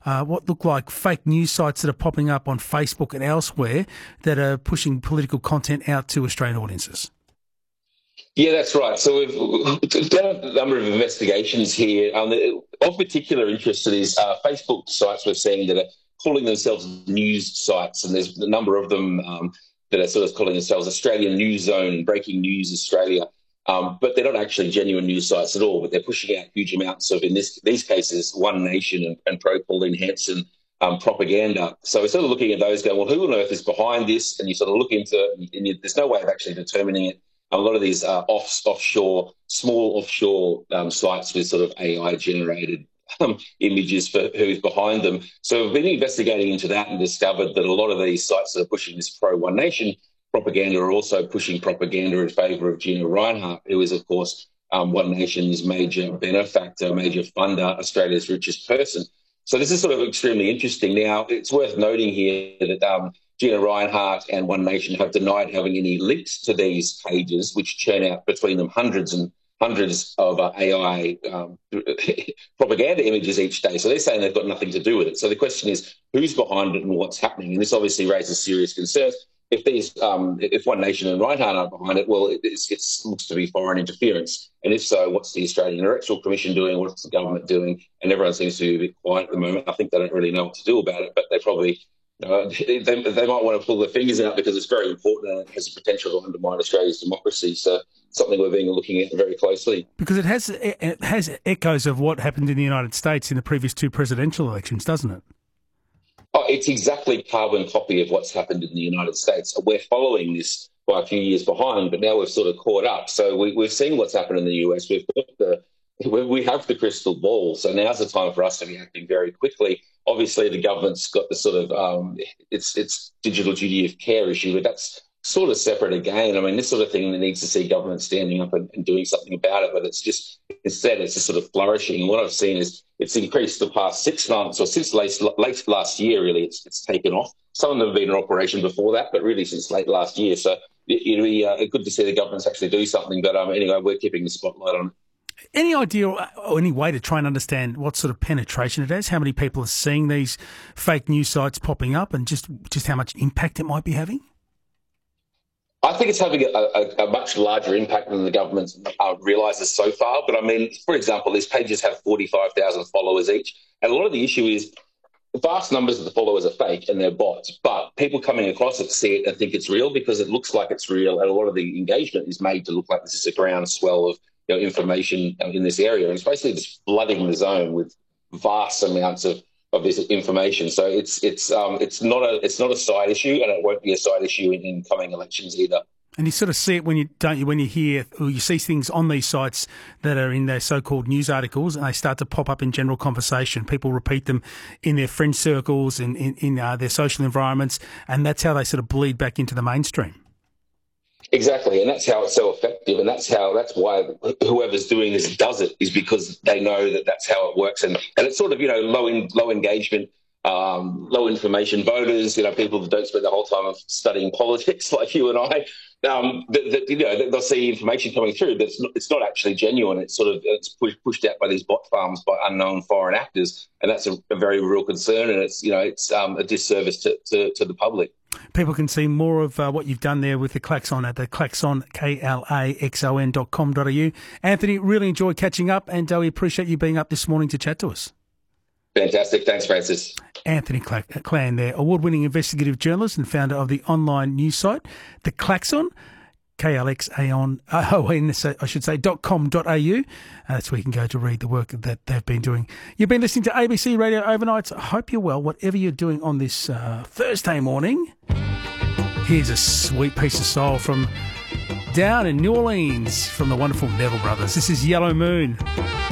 what look like fake news sites that are popping up on Facebook and elsewhere that are pushing political content out to Australian audiences. Yeah, that's right. So we've done a number of investigations here. Of particular interest to these Facebook sites we're seeing that are calling themselves news sites, and there's a number of them that are sort of calling themselves Australian News Zone and Breaking News Australia. But they're not actually genuine news sites at all, but they're pushing out huge amounts of, in these cases, One Nation and pro-Pauline Hanson propaganda. So we're sort of looking at those going, well, who on earth is behind this? And you sort of look into it, and there's no way of actually determining it. A lot of these small offshore sites with sort of AI-generated images for who's behind them. So we've been investigating into that and discovered that a lot of these sites that are pushing this pro-One Nation propaganda are also pushing propaganda in favour of Gina Rinehart, who is, of course, One Nation's major benefactor, major funder, Australia's richest person. So this is sort of extremely interesting. Now, it's worth noting here that Gina Rinehart and One Nation have denied having any links to these pages, which churn out between them hundreds and hundreds of AI propaganda images each day. So they're saying they've got nothing to do with it. So the question is, who's behind it and what's happening? And this obviously raises serious concerns. If One Nation and Rinehart are behind it, well, it looks to be foreign interference. And if so, what's the Australian Electoral Commission doing? What's the government doing? And everyone seems to be a bit quiet at the moment. I think they don't really know what to do about it, but they probably they might want to pull their fingers out because it's very important and it has the potential to undermine Australia's democracy. So something we're being looking at very closely. Because it has echoes of what happened in the United States in the previous two presidential elections, doesn't it? Oh, it's exactly carbon copy of what's happened in the United States. We're following this by a few years behind, but now we've sort of caught up. So we've seen what's happened in the US. We have the crystal ball. So now's the time for us to be acting very quickly. Obviously, the government's got the sort of its digital duty of care issue, but that's sort of separate again. I mean, this sort of thing that needs to see government standing up and doing something about it, but instead it's just sort of flourishing. And what I've seen is it's increased the past 6 months, or since late last year, really, it's taken off. Some of them have been in operation before that, but really since late last year. So it'll be good to see the governments actually do something. But anyway, we're keeping the spotlight on it. Any idea or any way to try and understand what sort of penetration it has? How many people are seeing these fake news sites popping up, and just how much impact it might be having? I think it's having a much larger impact than the government realises so far. But I mean, for example, these pages have 45,000 followers each. And a lot of the issue is vast numbers of the followers are fake and they're bots. But people coming across it see it and think it's real because it looks like it's real. And a lot of the engagement is made to look like this is a groundswell of information in this area. And it's basically just flooding the zone with vast amounts of this information. So it's not a side issue, and it won't be a side issue in coming elections either. And you sort of see it when you hear or you see things on these sites that are in their so-called news articles, and they start to pop up in general conversation. People repeat them in their friend circles and in their social environments, and that's how they sort of bleed back into the mainstream. Exactly, and that's how it's so effective, and that's why whoever's doing this does it, is because they know that that's how it works, and it's sort of low engagement, low information voters, people that don't spend the whole time studying politics like you and I. They'll see information coming through, but it's not actually genuine. It's pushed out by these bot farms by unknown foreign actors, and that's a very real concern, and it's a disservice to the public. People can see more of what you've done there with the Klaxon at the Klaxon, klaxon.com.au. Anthony, really enjoyed catching up, and we appreciate you being up this morning to chat to us. Fantastic. Thanks, Francis. Anthony Clan there, award-winning investigative journalist and founder of the online news site, The Klaxon, KLXAON, I should say, .com.au. That's where you can go to read the work that they've been doing. You've been listening to ABC Radio Overnights. I hope you're well, whatever you're doing on this Thursday morning. Here's a sweet piece of soul from down in New Orleans from the wonderful Neville Brothers. This is Yellow Moon.